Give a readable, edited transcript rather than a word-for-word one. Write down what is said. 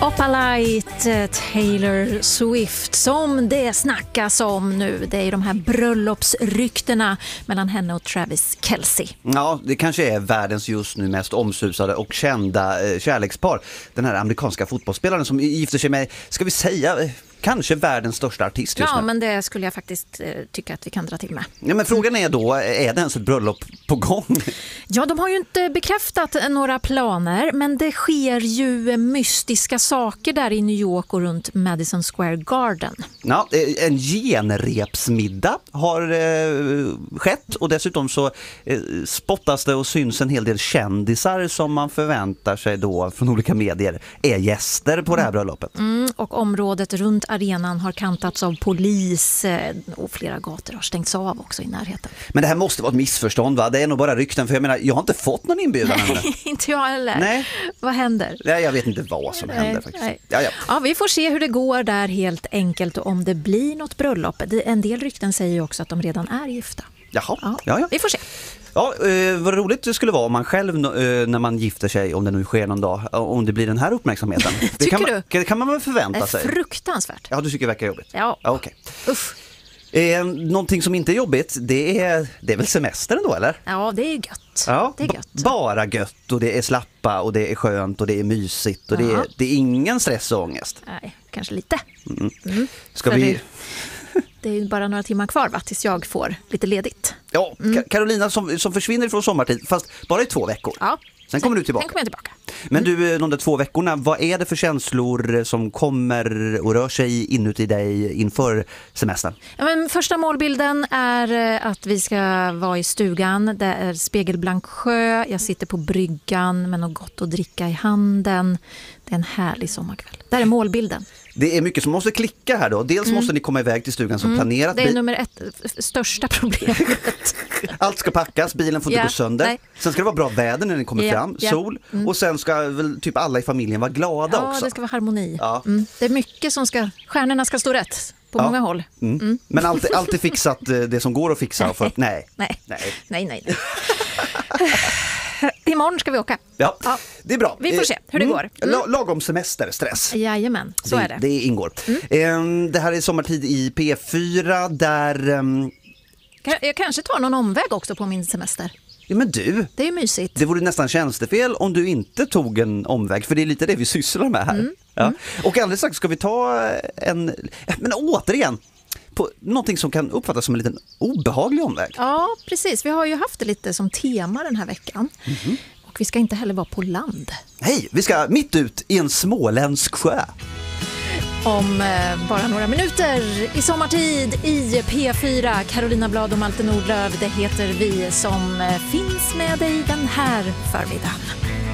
Opalite, Taylor Swift, som det snackas om nu. Det är de här bröllopsryktena mellan henne och Travis Kelce. Ja, det kanske är världens just nu mest omsusade och kända kärlekspar. Den här amerikanska fotbollsspelaren som gifter sig med, ska vi säga, kanske världens största artist just nu. Ja, men det skulle jag faktiskt tycka att vi kan dra till med. Ja, men frågan är då, är det ens ett bröllop på gång? Ja, de har ju inte bekräftat några planer, men det sker ju mystiska saker där i New York och runt Madison Square Garden. Ja, en genrepsmiddag har skett och dessutom så spottas det och syns en hel del kändisar som man förväntar sig då från olika medier är gäster på det här bröllopet. Och området runt arenan har kantats av polis och flera gator har stängts av också i närheten. Men det här måste vara ett missförstånd, va? Det är nog bara rykten, för jag menar, jag har inte fått någon inbjudan ännu. Nej, inte jag heller. Nej. Vad händer? Nej, jag vet inte vad som händer faktiskt. Nej. Ja. Ja, vi får se hur det går där helt enkelt och om det blir något bröllop. En del rykten säger ju också att de redan är gifta. Jaha, Ja. Vi får se. Ja, vad roligt det skulle vara om man själv när man gifter sig, om det nu sker någon dag, om det blir den här uppmärksamheten. Det kan man väl förvänta sig. Fruktansvärt. Ja, du tycker det verkar jobbigt. Ja. Okej. Uff. Någonting som inte är jobbigt, det är väl semestern då, eller? Ja, det är gött. Ja, det är gött. Bara gött och det är slappa och det är skönt och det är mysigt och det är ingen stress och ångest. Nej, kanske lite. Ska vi... Det är ju bara några timmar kvar, va, tills jag får lite ledigt. Ja, Carolina som försvinner från sommartid, fast bara i 2 veckor. Ja. Sen kommer du tillbaka. Sen kommer jag tillbaka. Men du, de där 2 veckorna, vad är det för känslor som kommer och rör sig inuti dig inför semestern? Ja, men första målbilden är att vi ska vara i stugan. Det är spegelblank sjö. Jag sitter på bryggan med något gott att dricka i handen. Det är en härlig sommarkväll. Det är målbilden. Det är mycket som måste klicka här då. Dels måste ni komma iväg till stugan som planerat. Det är nummer 1, största problemet. Allt ska packas, bilen får inte gå sönder. Nej. Sen ska det vara bra väder när ni kommer fram, sol. Och sen ska väl typ alla i familjen vara glada också. Ja, det ska vara harmoni. Ja. Det är mycket som stjärnorna ska stå rätt på många håll. Men alltid fixat det som går att fixa. Nej. Imorgon ska vi åka. Ja, det är bra. Vi får se hur det går. Lagom semesterstress. Jajamän, så är det. Det ingår. Det här är sommartid i P4 där... Jag kanske tar någon omväg också på min semester. Ja, men du, det är ju mysigt. Det vore nästan tjänstefel om du inte tog en omväg, för det är lite det vi sysslar med här. Och alldeles strax ska vi ta men återigen, på någonting som kan uppfattas som en liten obehaglig omväg. Ja, precis. Vi har ju haft det lite som tema den här veckan. Och vi ska inte heller vara på land. Nej, vi ska mitt ut i en småländsk sjö. Om bara några minuter i sommartid i P4. Carolina Blad och Malte Nordlöf, det heter vi som finns med dig den här förmiddagen.